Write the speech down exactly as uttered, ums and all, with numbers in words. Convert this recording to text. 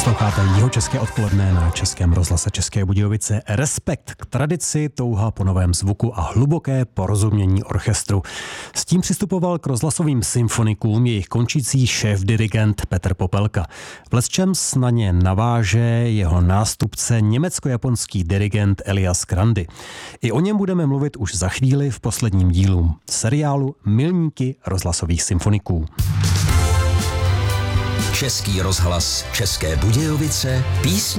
Posloucháte Jihočeské odpoledne na Českém rozhlase České Budějovice. Respekt k tradici, touha po novém zvuku a hluboké porozumění orchestru. S tím přistupoval k rozhlasovým symfonikům jejich končící šéf-dirigent Petr Popelka. V lecčems na ně naváže jeho nástupce německo-japonský dirigent Elias Krandy. I o něm budeme mluvit už za chvíli v posledním dílu seriálu Milníky rozhlasových symfoniků. Český rozhlas České Budějovice, písně